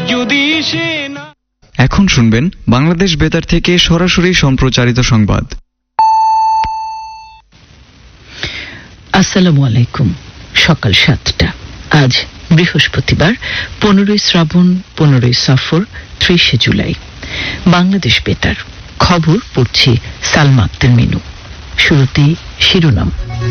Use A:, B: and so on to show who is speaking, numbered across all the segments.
A: যদি সে না।
B: এখন শুনবেন বাংলাদেশ বেতার থেকে সরাসরি সম্প্রচারিত সংবাদ।
C: আসসালামু আলাইকুম। সকাল 7টা। আজ বৃহস্পতিবার 15 শ্রাবণ 15 সফর 30 জুলাই। বাংলাদেশ বেতার খবর পড়ছি সালমা আক্তার মিনু। শুরুতেই শিরোনাম।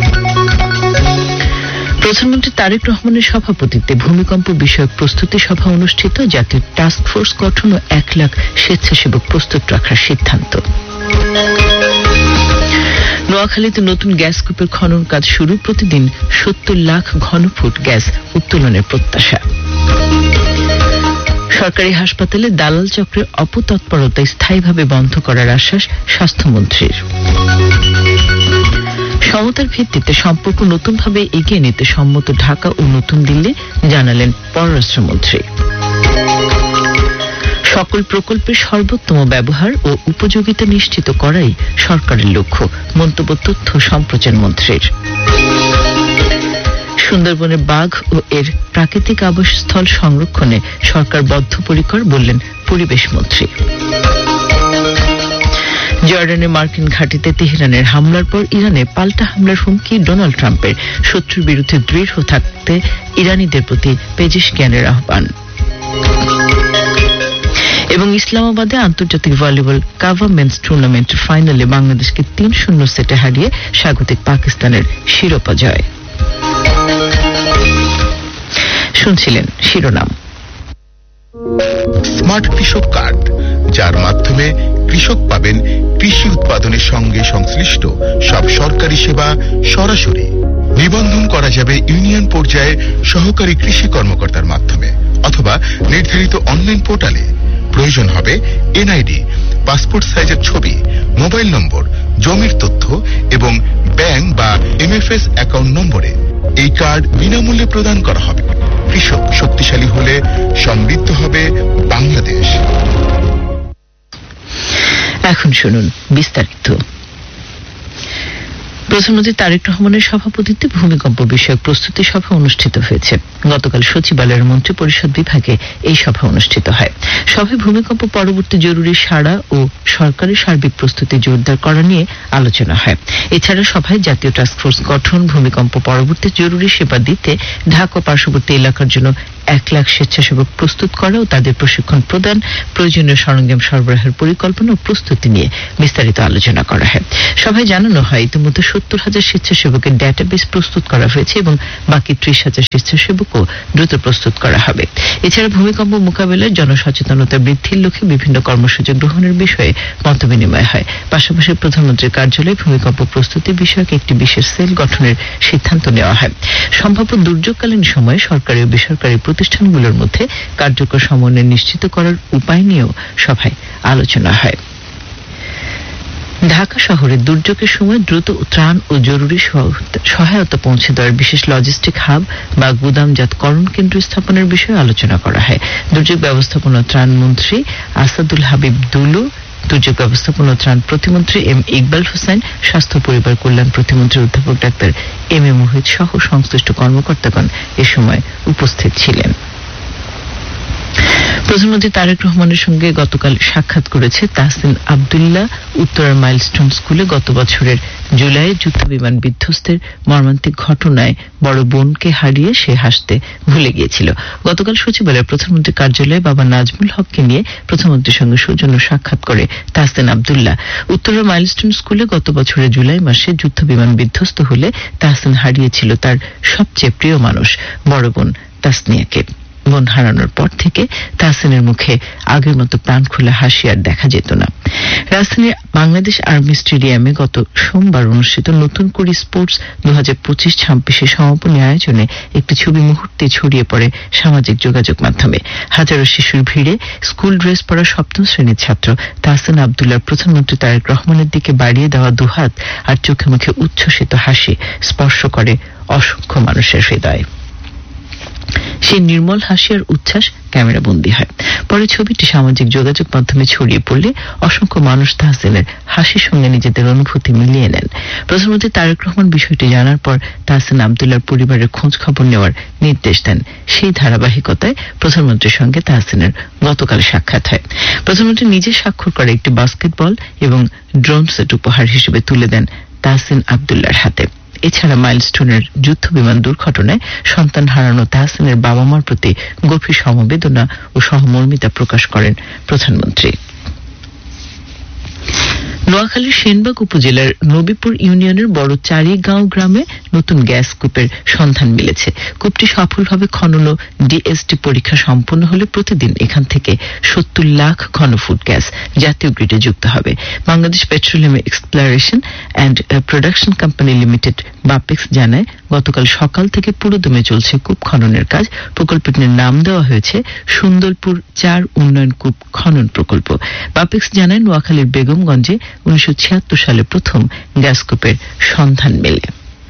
C: প্রধানমন্ত্রী তারেক রহমানের সভাপতিত্বে ভূমিকম্প বিষয়ক প্রস্তুতি সভা অনুষ্ঠিত। জাতীয় টাস্ক ফোর্স গঠন ও 1 লাখ স্বেচ্ছাসেবক প্রস্তুত রাখার সিদ্ধান্ত। নোয়াখালীতে নতুন গ্যাস কূপের খনন কাজ শুরু। প্রতিদিন 70 লাখ ঘনফুট গ্যাস উত্তোলনের প্রত্যাশা। সরকারি হাসপাতালে দালাল চক্রের অপতৎপরতা স্থায়ীভাবে বন্ধ করার আশ্বাস স্বাস্থ্যমন্ত্রীর। সমতার ভিত্তিতে সম্পর্ক নতুনভাবে এগিয়ে নিতে সম্মত ঢাকা ও নতুন দিল্লি, জানালেন পররাষ্ট্রমন্ত্রী। সকল প্রকল্পের সর্বোত্তম ব্যবহার ও উপযোগিতা নিশ্চিত করাই সরকারের লক্ষ্য, মন্তব্য তথ্য সম্প্রচার মন্ত্রীর। সুন্দরবনের বাঘ ও এর প্রাকৃতিক আবাসস্থল সংরক্ষণে সরকার বদ্ধপরিকর, বললেন পরিবেশ মন্ত্রী। জর্ডানের মার্কিন ঘাঁটিতে তেহরানের হামলার পর ইরানে পাল্টা হামলার হুমকি ডোনাল্ড ট্রাম্পের। শত্রুর বিরুদ্ধে দৃঢ় থাকতে ইরানিদের প্রতি পেজিশকিয়ানের আহ্বান। এবং ইসলামাবাদে আন্তর্জাতিক ভলিবল কাভা মেন্স টুর্নামেন্টের ফাইনালে বাংলাদেশকে 3-0 সেটে হারিয়ে স্বাগতিক পাকিস্তানের শিরোপা জয়। শুনছিলেন শিরোনাম।
D: স্মার্ট কৃষক কার্ড, যার মাধ্যমে কৃষক পাবেন কৃষি উৎপাদনের সঙ্গে সংশ্লিষ্ট সব সরকারি সেবা সরাসরি। নিবন্ধন করা যাবে ইউনিয়ন পর্যায়ে সহকারী কৃষি কর্মকর্তার মাধ্যমে অথবা নির্ধারিত অনলাইন পোর্টালে। প্রয়োজন হবে এনআইডি, পাসপোর্ট সাইজের ছবি, মোবাইল নম্বর, জমির তথ্য এবং ব্যাংক বা এমএফএস অ্যাকাউন্ট নম্বরে। এই কার্ড বিনামূল্যে প্রদান করা হবে। কৃষক শক্তিশালী হলে সমৃদ্ধ হবে বাংলাদেশ।
C: এখন শুনুন বিস্তারিত। প্রধানমন্ত্রী তারেক রহমানের সভাপতিত্বে ভূমিকম্প বিষয়ক প্রস্তুতি সভা অনুষ্ঠিত হয়েছে। গতকাল সচিবালয়ের মন্ত্রী পরিষদ বিভাগে এই সভা অনুষ্ঠিত হয়। সভায় ভূমিকম্প পরবর্তী জরুরি সাড়া ও সরকারের সার্বিক প্রস্তুতি জোরদার করা নিয়ে আলোচনা হয়। এছাড়া সভায় জাতীয় টাস্কফোর্স গঠন, ভূমিকম্প পরবর্তী জরুরি সেবা দিতে ঢাকা পার্শ্ববর্তী এলাকার জন্য 1 লাখ স্বেচ্ছাসেবক প্রস্তুত করা ও তাদের প্রশিক্ষণ প্রদান, প্রয়োজনীয় সরঞ্জাম সরবরাহের পরিকল্পনা ও প্রস্তুতি নিয়ে বিস্তারিত আলোচনা করা হয়। সভায় জানানো হয় ইতিমধ্যে 70,000 স্বেচ্ছাসেবকের ডেটাবেস প্রস্তুত করা হয়েছে এবং বাকি 30,000 স্বেচ্ছাসেবকও দ্রুত প্রস্তুত করা হবে। এছাড়া ভূমিকম্প মোকাবিলায় জনসচেতনতা বৃদ্ধির লক্ষ্যে বিভিন্ন কর্মসূচি গ্রহণের বিষয়ে মতবিনিময় হয়। পাশাপাশি প্রধানমন্ত্রীর কার্যালয়ে ভূমিকম্প প্রস্তুতি বিষয়ক একটি বিশেষ সেল গঠনের সিদ্ধান্ত নেওয়া হয়। সম্ভাব্য দুর্যোগকালীন সময়ে সরকারি ও বেসরকারি প্রতিষ্ঠানগুলোর মধ্যে কার্যকর সমন্বয় নিশ্চিত করার উপায় নিয়েও সভায় আলোচনা হয়। ঢাকা শহরে দুর্যোগের সময় দ্রুত ত্রাণ ও জরুরি সহায়তা পৌঁছে দেওয়ার বিশেষ লজিস্টিক হাব বা গুদামজাতকরণ কেন্দ্র স্থাপনের বিষয়ে আলোচনা করা হয়। দুর্যোগ ব্যবস্থাপনা ত্রাণ মন্ত্রী আসাদুল হাবিব দুলু, দুর্যোগ ব্যবস্থাপনা ত্রাণ প্রতিমন্ত্রী এম ইকবাল হোসেন, স্বাস্থ্য পরিবার কল্যাণ প্রতিমন্ত্রী অধ্যাপক ডাক্তার এম এ মোহিত সহ সংশ্লিষ্ট কর্মকর্তাগণ এ সময় উপস্থিত ছিলেন। প্রধানমন্ত্রী তারেক রহমানের সঙ্গে গতকাল সাক্ষাৎ করেছে তাহসিন আব্দুল্লাহ। উত্তরার মাইলস্টোন স্কুলে গত বছরের জুলাইয়ে যুদ্ধবিমান বিধ্বস্তের মর্মান্তিক ঘটনায় বড় বোনকে হারিয়ে সে হাসতে ভুলে গিয়েছিল। গতকাল সচিবালয়ে প্রধানমন্ত্রী কার্যালয়ে বাবা নাজমুল হককে নিয়ে প্রধানমন্ত্রীর সঙ্গে সৌজন্য সাক্ষাৎ করে তাহসিন আব্দুল্লাহ। উত্তরার মাইলস্টোন স্কুলে গত বছরের জুলাই মাসে যুদ্ধবিমান বিধ্বস্ত হলে তাহসিন হারিয়েছিল তার সবচেয়ে প্রিয় মানুষ বড় বোন তাসনিয়াকে। বোন হারানোর পর থেকে তাহসিনের মুখে আগের মতো প্রাণ খোলা হাসি আর দেখা যেত না। রাজধানীর বাংলাদেশ আর্মি স্টেডিয়ামে গত সোমবার অনুষ্ঠিত নতুন করে স্পোর্টস 2025 ছাব্বিশের সমাপনী আয়োজনে একটি ছবি মুহূর্তে ছড়িয়ে পড়ে সামাজিক যোগাযোগ মাধ্যমে। হাজারো শিশুর ভিড়ে স্কুল ড্রেস পরা 7ম শ্রেণীর ছাত্র তাহসিন আব্দুল্লাহ প্রধানমন্ত্রী তারেক রহমানের দিকে বাড়িয়ে দেওয়া দুহাত আর চোখে মুখে উচ্ছ্বসিত হাসি স্পর্শ করে অসংখ্য মানুষের হৃদয়। সেই নির্মল হাসি আর উচ্ছ্বাস ক্যামেরা বন্দী হয়। পরে ছবিটি সামাজিক যোগাযোগ মাধ্যমে ছড়িয়ে পড়লে অসংখ্য মানুষ তাহসিনের হাসির সঙ্গে নিজেদের অনুভূতি মিলিয়ে নেন। প্রধানমন্ত্রী তারেক রহমান বিষয়টি জানার পর তাহসিন আব্দুল্লাহর পরিবারের খোঁজ খবর নেওয়ার নির্দেশ দেন। সেই ধারাবাহিকতায় প্রধানমন্ত্রীর সঙ্গে তাহসিনের গতকাল সাক্ষাৎ হয়। প্রধানমন্ত্রী নিজে স্বাক্ষর করে একটি বাস্কেটবল এবং ড্রোন সেট উপহার হিসেবে তুলে দেন তাহসিন আব্দুল্লাহর হাতে। এছাড়া মাইলস্টোনের যুদ্ধ বিমান দুর্ঘটনায় সন্তান হারানো তাহসিনের বাবা মার প্রতি গভীর সমবেদনা ও সহমর্মিতা প্রকাশ করেন প্রধানমন্ত্রী। নোয়াখালীর সেনবাগ উপজেলার নবীপুর ইউনিয়নের বড় চারিগাঁও গ্রামে নতুন গ্যাস কূপের সন্ধান মিলেছে। কূপটি সফলভাবে খনন ও ডিএসটি পরীক্ষা সম্পন্ন হলে প্রতিদিন এখান থেকে 70 লাখ ঘনফুট গ্যাস জাতীয় গ্রিডে যুক্ত হবে। Bangladesh petroleum exploration and production company limited Bapex জানায়, গতকাল সকাল থেকে পুরোদমে চলছে কূপ খননের কাজ। প্রকল্পটির নাম দেওয়া হয়েছে সুন্দরপুর 4 উন্নয়ন কূপ খনন প্রকল্প। বাপেক্স জানায়, নোয়াখালীর বেগমগঞ্জে 1976 সালে প্রথম গ্যাস কূপের সন্ধান মেলে।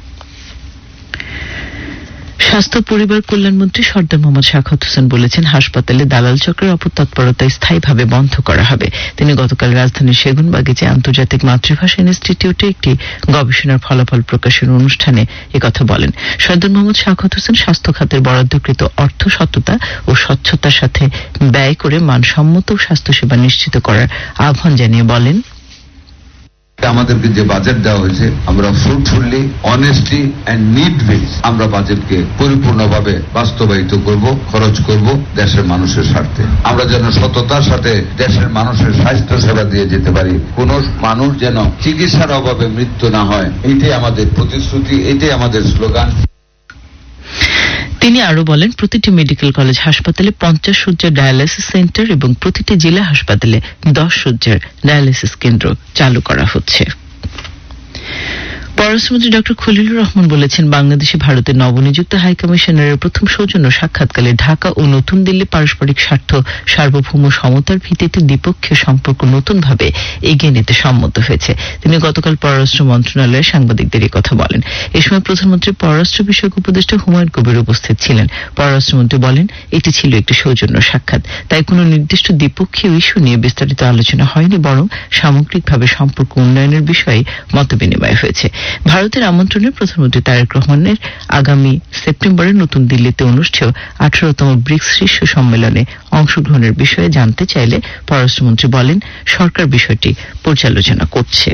C: স্বাস্থ্য পরিবার কল্যাণমন্ত্রী সর্দার মোহাম্মদ সাখাওয়াত হোসেন বলেছেন, হাসপাতালে দালাল চক্রের অপতৎপরতা স্থায়ীভাবে বন্ধ করা হবে। তিনি গতকাল রাজধানীর সেগুনবাগিচে আন্তর্জাতিক মাতৃভাষা ইনস্টিটিউটে একটি গবেষণার ফলাফল প্রকাশের অনুষ্ঠানে একথা বলেন। সর্দার মোহাম্মদ সাখাওয়াত হোসেন স্বাস্থ্য খাতের বরাদ্দকৃত অর্থ সততা ও স্বচ্ছতার সাথে ব্যয় করে মানসম্মত স্বাস্থ্যসেবা নিশ্চিত করার আহ্বান জানিয়ে বলেন,
A: আমাদেরকে যে বাজেট দেওয়া হয়েছে আমরা fruitfully, honestly and need base আমরা বাজেটকে পরিপূর্ণভাবে বাস্তবায়িত করব, খরচ করব দেশের মানুষের স্বার্থে। আমরা যেন সততার সাথে দেশের মানুষের স্বাস্থ্য সেবা দিয়ে যেতে পারি। কোন মানুষ যেন চিকিৎসার অভাবে মৃত্যু না হয়, এটাই আমাদের প্রতিশ্রুতি, এটাই আমাদের স্লোগান।
C: তিনি আরো বলেন, প্রতিটি মেডিকেল কলেজ হাসপাতালে 50 শয্যার ডায়ালাইসিস সেন্টার এবং প্রতিটি জেলা হাসপাতালে 10 শয্যার ডায়ালাইসিস কেন্দ্র চালু করা হচ্ছে। পররাষ্ট্রমন্ত্রী ডক্টর খলিলুর রহমান বলেছেন, বাংলাদেশে ভারতের নবনিযুক্ত হাইকমিশনারের প্রথম সৌজন্য সাক্ষাৎকালে ঢাকা ও নতুন দিল্লি পারস্পরিক স্বার্থ, সার্বভৌম সমতার ভিত্তিতে দ্বিপক্ষীয় সম্পর্ক নতুনভাবে এগিয়ে নিতে সম্মত হয়েছে। তিনি গতকাল পররাষ্ট্র মন্ত্রণালয়ে সাংবাদিকদের এই কথা বলেন। এ সময় প্রধানমন্ত্রীর পররাষ্ট্র বিষয়ক উপদেষ্টা হুমায়ুন কবির উপস্থিত ছিলেন। পররাষ্ট্রমন্ত্রী বলেন, এটি ছিল একটি সৌজন্য সাক্ষাৎ, তাই কোনো নির্দিষ্ট দ্বিপক্ষীয় ইস্যু নিয়ে বিস্তারিত আলোচনা হয়নি, বরং সামগ্রিকভাবে সম্পর্ক উন্নয়নের বিষয়ে মতবিনিময় হয়েছে। ভারতের আমন্ত্রণে প্রধানমন্ত্রী তারেক রহমানের আগামী সেপ্টেম্বরে নতুন দিল্লিতে অনুষ্ঠেয় 18তম ব্রিক্স শীর্ষ সম্মেলনে অংশগ্রহণের বিষয়ে জানতে চাইলে পররাষ্ট্রমন্ত্রী বলেন, সরকার বিষয়টি পর্যালোচনা করছে।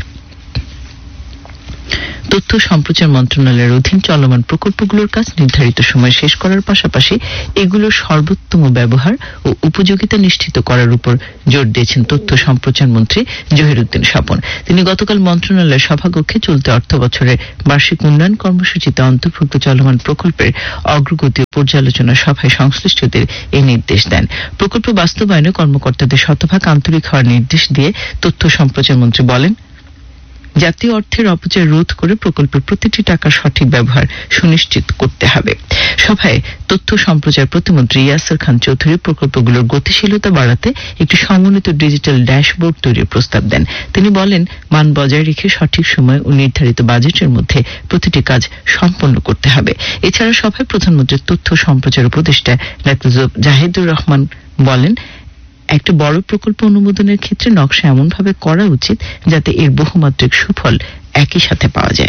C: তথ্য সম্প্রচার মন্ত্রণালয়ের অধীন চলমান প্রকল্পগুলোর কাজ নির্ধারিত সময় শেষ করার পাশাপাশি এগুলোর সর্বোত্তম ব্যবহার ও উপযোগিতা নিশ্চিত করার উপর জোর দিয়েছেন তথ্য সম্প্রচার মন্ত্রী জহিরুদ্দিন স্বপন। তিনি গতকাল মন্ত্রণালয়ের সভাকক্ষে চলতি অর্থ বছরের বার্ষিক উন্নয়ন কর্মসূচিতে অন্তর্ভুক্ত চলমান প্রকল্পের অগ্রগতি ও পর্যালোচনা সভায় সংশ্লিষ্টদের এই নির্দেশ দেন। প্রকল্প বাস্তবায়নে কর্মকর্তাদের শতভাগ আন্তরিক হওয়ার নির্দেশ দিয়ে তথ্য সম্প্রচার মন্ত্রী বলেন, জাতীয় অর্থের অপচয় রোধ করে প্রকল্পের প্রতিটি টাকার সঠিক ব্যবহার সুনিশ্চিত করতে হবে। সভায় তথ্য সম্প্রচার প্রতিমন্ত্রী ইয়াসির খান চৌধুরী প্রকল্পগুলোর গতিশীলতা বাড়াতে একটি সমন্বিত ডিজিটাল ড্যাশবোর্ড তৈরির প্রস্তাব দেন। তিনি বলেন, মান বজায় রেখে সঠিক সময় ও নির্ধারিত বাজেটের মধ্যে প্রতিটি কাজ সম্পন্ন করতে হবে। এছাড়া সভায় প্রধানমন্ত্রীর তথ্য সম্প্রচার উপদেষ্টা ডাক্তার জাহিদুর রহমান বলেন, একটা বড় প্রকল্প অনুমোদনের ক্ষেত্রে নকশা এমনভাবে করা উচিত যাতে এর বহুমাত্রিক সুফল একই সাথে পাওয়া যায়।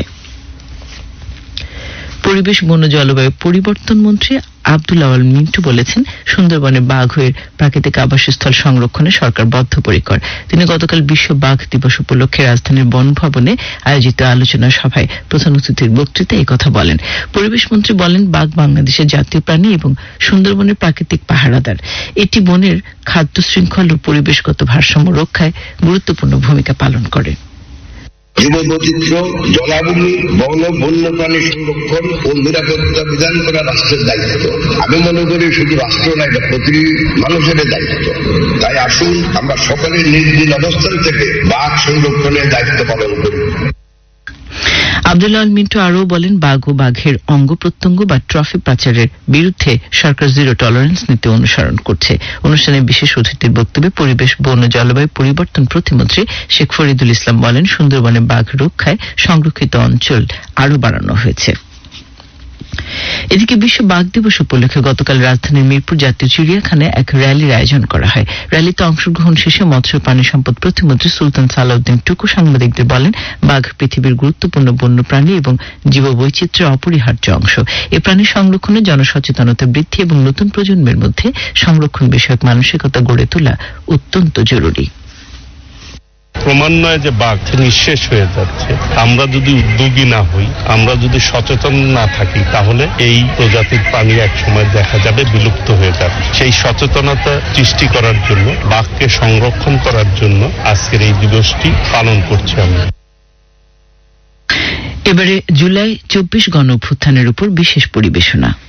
C: পরিবেশ, বন ও জলবায়ু পরিবর্তন মন্ত্রী আব্দুল আওয়াল মিন্টু বলেছেন, সুন্দরবনে বাঘ এর প্রাকৃতিক আবাসস্থল সংরক্ষণে সরকার বদ্ধপরিকর। তিনি গতকাল বিশ্ব বাঘ দিবস উপলক্ষে রাজধানীর বন ভবনে আয়োজিত আলোচনা সভায় প্রধান অতিথির বক্তৃতায় এই কথা বলেন। পরিবেশ মন্ত্রী বলেন, বাঘ বাংলাদেশের জাতীয় প্রাণী এবং সুন্দরবনের প্রাকৃতিক পাহারাদার। এটি বনের খাদ্য শৃঙ্খল ও পরিবেশগত ভারসাম্য রক্ষায় গুরুত্বপূর্ণ ভূমিকা পালন করে।
E: জীববৈচিত্র্য, জলাভূমি, বন, বন্যপ্রাণী সংরক্ষণ ও নিরাপত্তা বিধান করা রাষ্ট্রের দায়িত্ব। আমি মনে করি শুধু রাষ্ট্র না, এটা প্রতি মানুষের দায়িত্ব। তাই আসুন আমরা সকলে নিজ নিজ অবস্থান থেকে বাঘ সংরক্ষণের দায়িত্ব পালন করি।
C: আব্দুল্লাহ মিন্টু আরও বলেন, বাঘ ও বাঘের অঙ্গ প্রত্যঙ্গ বা ট্রফি পাচারের বিরুদ্ধে সরকার জিরো টলারেন্স নীতি অনুসরণ করছে। অনুষ্ঠানে বিশেষ অতিথির বক্তব্যে পরিবেশ, বন ও জলবায়ু পরিবর্তন প্রতিমন্ত্রী শেখ ফরিদুল ইসলাম বলেন, সুন্দরবনে বাঘ রক্ষায় সংরক্ষিত অঞ্চল আরও বাড়ানো হয়েছে। এদিকে বিশ্ব বাঘ দিবস উপলক্ষে গতকাল রাজধানীর মিরপুর জাতীয় চিড়িয়াখানায় এক র্যালির আয়োজন করা হয়। র্যালিতে অংশগ্রহণ শেষে মৎস্য প্রাণী সম্পদ প্রতিমন্ত্রী সুলতান সালাউদ্দিন টুকু সাংবাদিকদের বলেন, বাঘ পৃথিবীর গুরুত্বপূর্ণ বন্যপ্রাণী এবং জীববৈচিত্র্যের অপরিহার্য অংশ। এ প্রাণী সংরক্ষণে জনসচেতনতা বৃদ্ধি এবং নতুন প্রজন্মের মধ্যে সংরক্ষণ বিষয়ক মানসিকতা গড়ে তোলা অত্যন্ত জরুরি।
F: ক্রমান্বয়ে যে বাঘ নিঃশেষ হয়ে যাচ্ছে, আমরা যদি উদ্যোগী না হই, আমরা যদি সচেতন না থাকি, তাহলে এই প্রজাতির প্রাণী এক সময় দেখা যাবে বিলুপ্ত হয়ে যাবে। সেই সচেতনতা সৃষ্টি করার জন্য, বাঘকে সংরক্ষণ করার জন্য আজকের এই দিবসটি পালন করছি আমরা।
C: এবারে জুলাই 24 গণ অভ্যুত্থানের উপর বিশেষ পরিবেশনা।